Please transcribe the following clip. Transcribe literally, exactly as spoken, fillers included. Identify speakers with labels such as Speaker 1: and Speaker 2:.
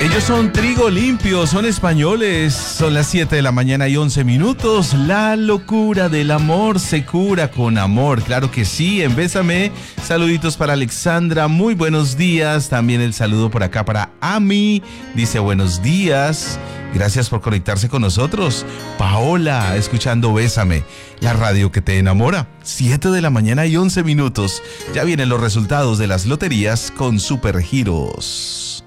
Speaker 1: Ellos son Trigo Limpio, son españoles, son las siete de la mañana y once minutos. La locura del amor se cura con amor, claro que sí. En Bésame, saluditos para Alexandra, muy buenos días. También el saludo por acá para Ami, dice buenos días. Gracias por conectarse con nosotros. Paola, escuchando Bésame, la radio que te enamora. siete de la mañana y once minutos. Ya vienen los resultados de las loterías con Supergiros.